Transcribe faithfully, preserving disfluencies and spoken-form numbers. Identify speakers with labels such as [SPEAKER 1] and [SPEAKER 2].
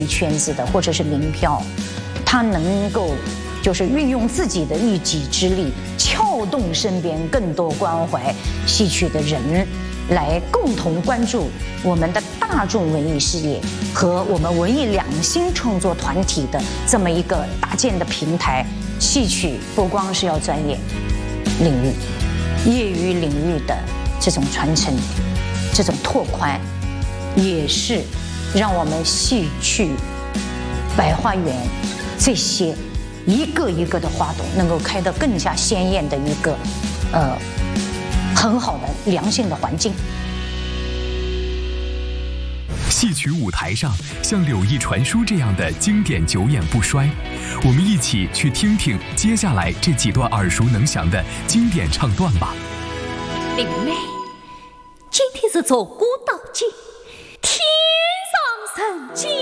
[SPEAKER 1] 圈子的，或者是民漂，他能够就是运用自己的一己之力，撬动身边更多关怀戏曲的人，来共同关注我们的大众文艺事业和我们文艺两性创作团体的这么一个搭建的平台。戏曲不光是要专业领域，业余领域的这种传承、这种拓宽，也是让我们戏曲百花园这些一个一个的花朵能够开得更加鲜艳的一个呃很好的良性的环境。
[SPEAKER 2] 戏曲舞台上像柳毅传书这样的经典久演不衰，我们一起去听听接下来这几段耳熟能详的经典唱段吧。
[SPEAKER 3] 林妹，今天是坐古道节，天上人间